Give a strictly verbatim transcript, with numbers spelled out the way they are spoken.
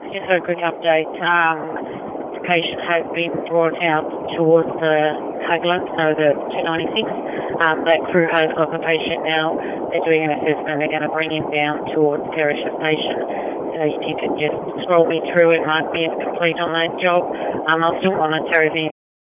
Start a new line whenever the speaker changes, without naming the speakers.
just a quick update. Um, the patient has been brought out towards the Hagler, so the two ninety-six. Um, that crew has got the patient now. They're doing an assessment. They're going to bring him down towards Perisher Station. So if you could just scroll me through, it might be complete on that job. Um, I'll still monitor everything